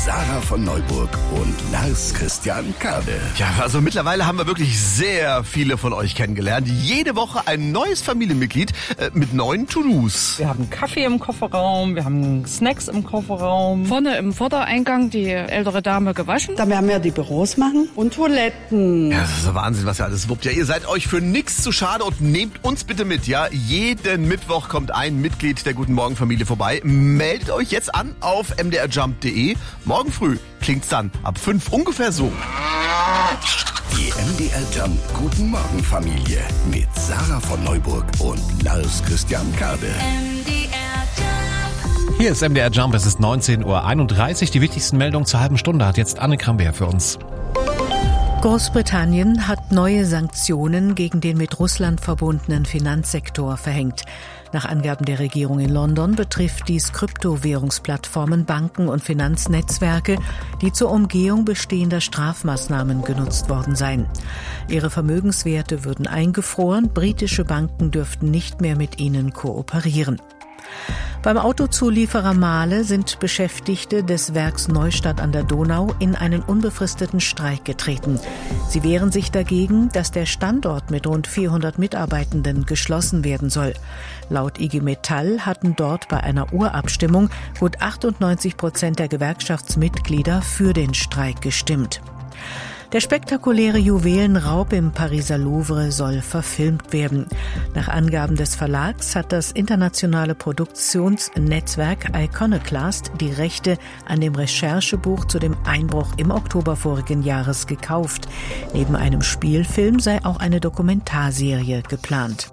Sarah von Neuburg und Lars Christian Kade. Ja, also mittlerweile haben wir wirklich sehr viele von euch kennengelernt. Jede Woche ein neues Familienmitglied mit neuen To-Dos. Wir haben Kaffee im Kofferraum, wir haben Snacks im Kofferraum. Vorne im Vordereingang die ältere Dame gewaschen. Da werden wir die Büros machen und Toiletten. Ja, das ist Wahnsinn, was ihr alles wuppt. Ja, ihr seid euch für nichts zu schade und nehmt uns bitte mit, ja. Jeden Mittwoch kommt ein Mitglied der Guten Morgen Familie vorbei. Meldet euch jetzt an auf mdrjump.de. Morgen früh klingt's dann ab 5 ungefähr so. Die MDR Jump Guten Morgen Familie mit Sarah von Neuburg und Lars Christian Kade. Hier ist MDR Jump, es ist 19:31 Uhr. Die wichtigsten Meldungen zur halben Stunde hat jetzt Anne Krambeer für uns. Großbritannien hat neue Sanktionen gegen den mit Russland verbundenen Finanzsektor verhängt. Nach Angaben der Regierung in London betrifft dies Kryptowährungsplattformen, Banken und Finanznetzwerke, die zur Umgehung bestehender Strafmaßnahmen genutzt worden seien. Ihre Vermögenswerte würden eingefroren, britische Banken dürften nicht mehr mit ihnen kooperieren. Beim Autozulieferer Mahle sind Beschäftigte des Werks Neustadt an der Donau in einen unbefristeten Streik getreten. Sie wehren sich dagegen, dass der Standort mit rund 400 Mitarbeitenden geschlossen werden soll. Laut IG Metall hatten dort bei einer Urabstimmung gut 98% der Gewerkschaftsmitglieder für den Streik gestimmt. Der spektakuläre Juwelenraub im Pariser Louvre soll verfilmt werden. Nach Angaben des Verlags hat das internationale Produktionsnetzwerk Iconoclast die Rechte an dem Recherchebuch zu dem Einbruch im Oktober vorigen Jahres gekauft. Neben einem Spielfilm sei auch eine Dokumentarserie geplant.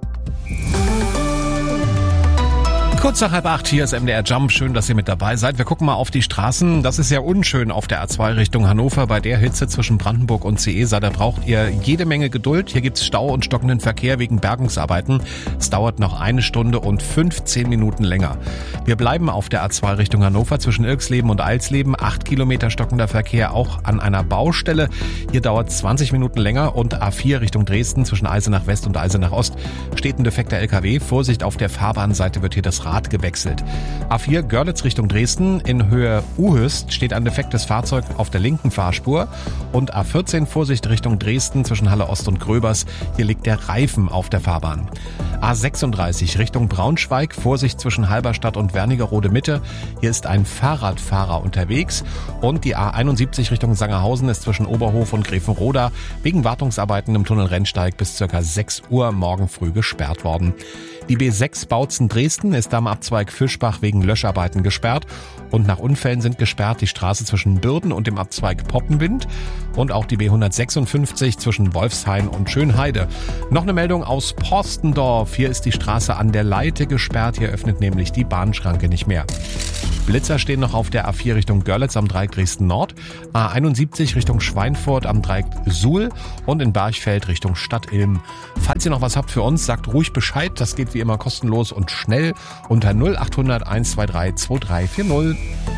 Kurz nach 7:30, hier ist MDR Jump. Schön, dass ihr mit dabei seid. Wir gucken mal auf die Straßen. Das ist ja unschön auf der A2 Richtung Hannover. Bei der Hitze zwischen Brandenburg und Ciesa, da braucht ihr jede Menge Geduld. Hier gibt's Stau und stockenden Verkehr wegen Bergungsarbeiten. Es dauert noch 1 Stunde und 15 Minuten länger. Wir bleiben auf der A2 Richtung Hannover zwischen Ilksleben und Eilsleben. 8 Kilometer stockender Verkehr auch an einer Baustelle. Hier dauert 20 Minuten länger. Und A4 Richtung Dresden zwischen Eisenach West und Eisenach Ost steht ein defekter LKW. Vorsicht, auf der Fahrbahnseite wird hier das Rad gewechselt. A4 Görlitz Richtung Dresden in Höhe Uhöst steht ein defektes Fahrzeug auf der linken Fahrspur und A14 Vorsicht Richtung Dresden zwischen Halle Ost und Gröbers. Hier liegt der Reifen auf der Fahrbahn. A36 Richtung Braunschweig, Vorsicht zwischen Halberstadt und Wernigerode Mitte. Hier ist ein Fahrradfahrer unterwegs und die A71 Richtung Sangerhausen ist zwischen Oberhof und Grevenroda wegen Wartungsarbeiten im Tunnel Rennsteig bis ca. 6 Uhr morgen früh gesperrt worden. Die B6 Bautzen-Dresden ist am Abzweig Fischbach wegen Löscharbeiten gesperrt und nach Unfällen sind gesperrt die Straße zwischen Bürden und dem Abzweig Poppenwind und auch die B156 zwischen Wolfshain und Schönheide. Noch eine Meldung aus Porstendorf. Hier ist die Straße an der Leite gesperrt. Hier öffnet nämlich die Bahnschranke nicht mehr. Blitzer stehen noch auf der A4 Richtung Görlitz am Dreieck Dresden Nord, A71 Richtung Schweinfurt am Dreieck Suhl und in Barchfeld Richtung Stadt Ilm. Falls ihr noch was habt für uns, sagt ruhig Bescheid. Das geht wie immer kostenlos und schnell unter 0800 123 2340.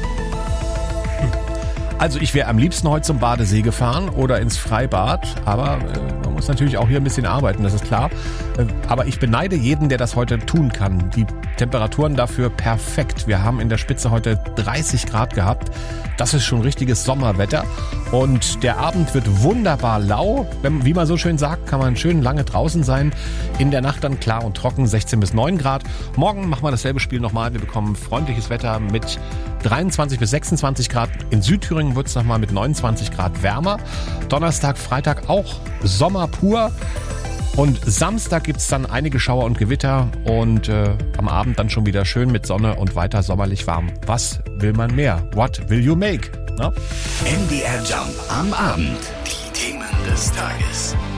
Also ich wäre am liebsten heute zum Badesee gefahren oder ins Freibad, aber man muss natürlich auch hier ein bisschen arbeiten, das ist klar. Aber ich beneide jeden, der das heute tun kann. Die Temperaturen dafür perfekt. Wir haben in der Spitze heute 30 Grad gehabt. Das ist schon richtiges Sommerwetter. Und der Abend wird wunderbar lau. Wie man so schön sagt, kann man schön lange draußen sein. In der Nacht dann klar und trocken, 16 bis 9 Grad. Morgen machen wir dasselbe Spiel nochmal. Wir bekommen freundliches Wetter mit 23 bis 26 Grad. In Südthüringen wird es nochmal mit 29 Grad wärmer. Donnerstag, Freitag auch Sommer pur. Und Samstag gibt's dann einige Schauer und Gewitter und am Abend dann schon wieder schön mit Sonne und weiter sommerlich warm. Was will man mehr? What will you make? Na? MDR Jump am Abend. Die Themen des Tages.